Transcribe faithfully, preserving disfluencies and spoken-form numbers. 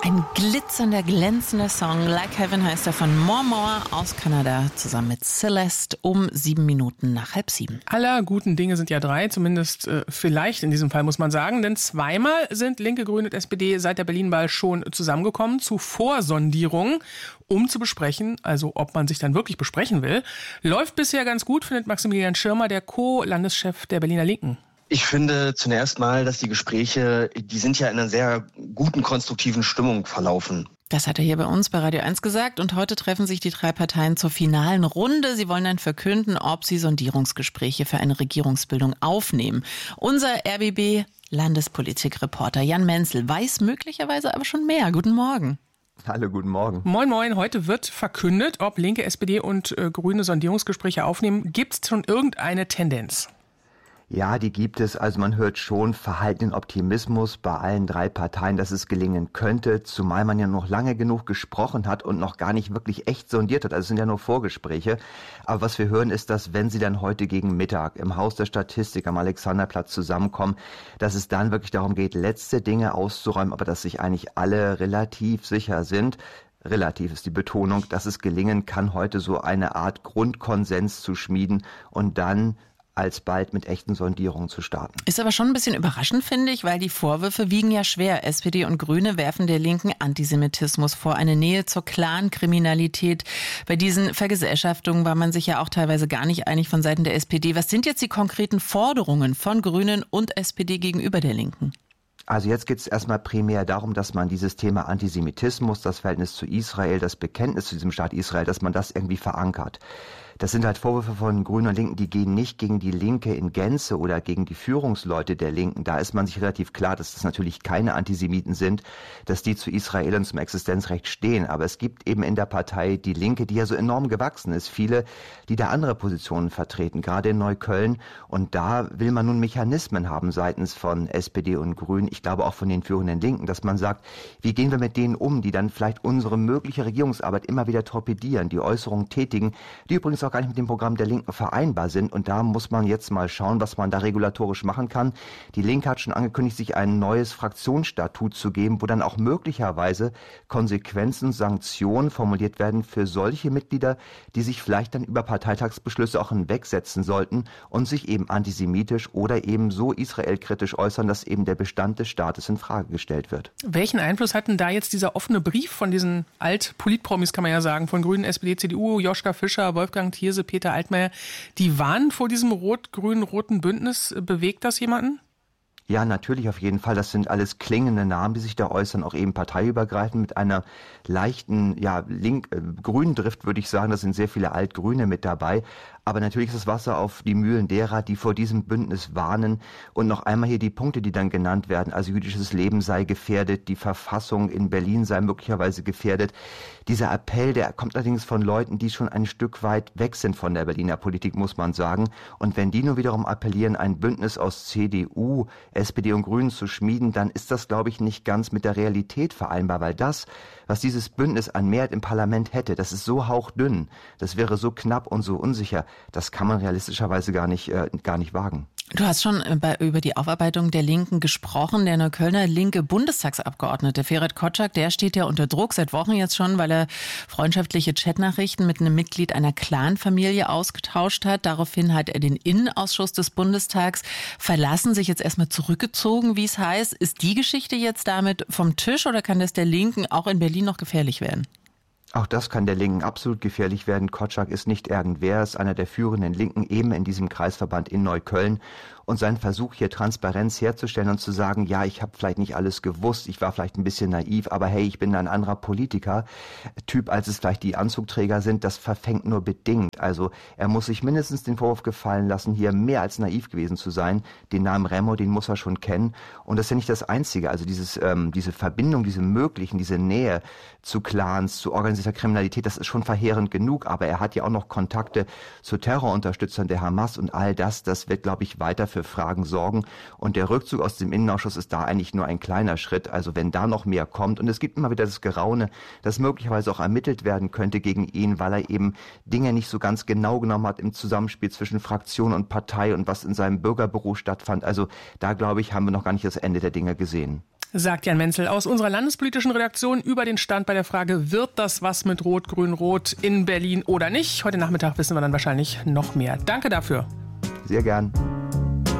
Ein glitzernder, glänzender Song, Like Heaven heißt er, von More More aus Kanada, zusammen mit Celeste, um sieben Minuten nach halb sieben. Aller guten Dinge sind ja drei, zumindest äh, vielleicht in diesem Fall, muss man sagen. Denn zweimal sind Linke, Grüne und S P D seit der Berlin-Wahl schon zusammengekommen zu Vorsondierungen, um zu besprechen, also ob man sich dann wirklich besprechen will. Läuft bisher ganz gut, findet Maximilian Schirmer, der Co-Landeschef der Berliner Linken. Ich finde zunächst mal, dass die Gespräche, die sind ja in einer sehr guten, konstruktiven Stimmung verlaufen. Das hat er hier bei uns bei Radio eins gesagt und heute treffen sich die drei Parteien zur finalen Runde. Sie wollen dann verkünden, ob sie Sondierungsgespräche für eine Regierungsbildung aufnehmen. Unser R B B-Landespolitikreporter Jan Menzel weiß möglicherweise aber schon mehr. Guten Morgen. Hallo, guten Morgen. Moin, moin. Heute wird verkündet, ob Linke, S P D und äh, Grüne Sondierungsgespräche aufnehmen. Gibt es schon irgendeine Tendenz? Ja, die gibt es. Also man hört schon verhaltenen Optimismus bei allen drei Parteien, dass es gelingen könnte, zumal man ja noch lange genug gesprochen hat und noch gar nicht wirklich echt sondiert hat. Also es sind ja nur Vorgespräche. Aber was wir hören ist, dass wenn sie dann heute gegen Mittag im Haus der Statistik am Alexanderplatz zusammenkommen, dass es dann wirklich darum geht, letzte Dinge auszuräumen, aber dass sich eigentlich alle relativ sicher sind. Relativ ist die Betonung, dass es gelingen kann, heute so eine Art Grundkonsens zu schmieden und dann alsbald mit echten Sondierungen zu starten. Ist aber schon ein bisschen überraschend, finde ich, weil die Vorwürfe wiegen ja schwer. S P D und Grüne werfen der Linken Antisemitismus vor, eine Nähe zur Clankriminalität. Bei diesen Vergesellschaftungen war man sich ja auch teilweise gar nicht einig von Seiten der S P D. Was sind jetzt die konkreten Forderungen von Grünen und S P D gegenüber der Linken? Also jetzt geht es erstmal primär darum, dass man dieses Thema Antisemitismus, das Verhältnis zu Israel, das Bekenntnis zu diesem Staat Israel, dass man das irgendwie verankert. Das sind halt Vorwürfe von Grünen und Linken, die gehen nicht gegen die Linke in Gänze oder gegen die Führungsleute der Linken. Da ist man sich relativ klar, dass das natürlich keine Antisemiten sind, dass die zu Israel und zum Existenzrecht stehen. Aber es gibt eben in der Partei die Linke, die ja so enorm gewachsen ist, viele, die da andere Positionen vertreten, gerade in Neukölln. Und da will man nun Mechanismen haben seitens von S P D und Grünen, ich glaube auch von den führenden Linken, dass man sagt, wie gehen wir mit denen um, die dann vielleicht unsere mögliche Regierungsarbeit immer wieder torpedieren, die Äußerungen tätigen, die übrigens auch gar nicht mit dem Programm der Linken vereinbar sind. Und da muss man jetzt mal schauen, was man da regulatorisch machen kann. Die Linke hat schon angekündigt, sich ein neues Fraktionsstatut zu geben, wo dann auch möglicherweise Konsequenzen, Sanktionen formuliert werden für solche Mitglieder, die sich vielleicht dann über Parteitagsbeschlüsse auch hinwegsetzen sollten und sich eben antisemitisch oder eben so israelkritisch äußern, dass eben der Bestand des Staates in Frage gestellt wird. Welchen Einfluss hat denn da jetzt dieser offene Brief von diesen Alt-Politpromis, kann man ja sagen, von Grünen, S P D, C D U, Joschka Fischer, Wolfgang Thierse, Peter Altmaier, die warnen vor diesem rot-grün-roten Bündnis. Bewegt das jemanden? Ja, natürlich auf jeden Fall. Das sind alles klingende Namen, die sich da äußern, auch eben parteiübergreifend mit einer leichten, ja, link, äh, grünen Drift, würde ich sagen. Da sind sehr viele Altgrüne mit dabei. Aber natürlich ist das Wasser auf die Mühlen derer, die vor diesem Bündnis warnen. Und noch einmal hier die Punkte, die dann genannt werden. Also jüdisches Leben sei gefährdet, die Verfassung in Berlin sei möglicherweise gefährdet. Dieser Appell, der kommt allerdings von Leuten, die schon ein Stück weit weg sind von der Berliner Politik, muss man sagen. Und wenn die nur wiederum appellieren, ein Bündnis aus C D U, S P D und Grünen zu schmieden, dann ist das, glaube ich, nicht ganz mit der Realität vereinbar, weil das, was dieses Bündnis an Mehrheit im Parlament hätte, das ist so hauchdünn, das wäre so knapp und so unsicher, das kann man realistischerweise gar nicht, äh, gar nicht wagen. Du hast schon bei, über die Aufarbeitung der Linken gesprochen. Der Neuköllner linke Bundestagsabgeordnete Ferit Kotschak, der steht ja unter Druck seit Wochen jetzt schon, weil er freundschaftliche Chatnachrichten mit einem Mitglied einer Clanfamilie ausgetauscht hat. Daraufhin hat er den Innenausschuss des Bundestags verlassen, sich jetzt erstmal zurückgezogen, wie es heißt. Ist die Geschichte jetzt damit vom Tisch oder kann das der Linken auch in Berlin noch gefährlich werden? Auch das kann der Linken absolut gefährlich werden. Kotschak ist nicht irgendwer, ist einer der führenden Linken eben in diesem Kreisverband in Neukölln. Und sein Versuch, hier Transparenz herzustellen und zu sagen, ja, ich habe vielleicht nicht alles gewusst, ich war vielleicht ein bisschen naiv, aber hey, ich bin ein anderer Politiker-Typ, als es vielleicht die Anzugträger sind, das verfängt nur bedingt. Also er muss sich mindestens den Vorwurf gefallen lassen, hier mehr als naiv gewesen zu sein. Den Namen Remo, den muss er schon kennen. Und das ist ja nicht das Einzige. Also dieses, ähm, diese Verbindung, diese möglichen, diese Nähe zu Clans, zu organisierter Kriminalität, das ist schon verheerend genug. Aber er hat ja auch noch Kontakte zu Terrorunterstützern der Hamas und all das, das wird, glaube ich, weiter für Fragen sorgen. Und der Rückzug aus dem Innenausschuss ist da eigentlich nur ein kleiner Schritt. Also wenn da noch mehr kommt, und es gibt immer wieder das Geraune, dass möglicherweise auch ermittelt werden könnte gegen ihn, weil er eben Dinge nicht so ganz genau genommen hat im Zusammenspiel zwischen Fraktion und Partei und was in seinem Bürgerbüro stattfand. Also da, glaube ich, haben wir noch gar nicht das Ende der Dinge gesehen. Sagt Jan Menzel aus unserer landespolitischen Redaktion über den Stand bei der Frage, wird das was mit Rot-Grün-Rot in Berlin oder nicht? Heute Nachmittag wissen wir dann wahrscheinlich noch mehr. Danke dafür. Sehr gern.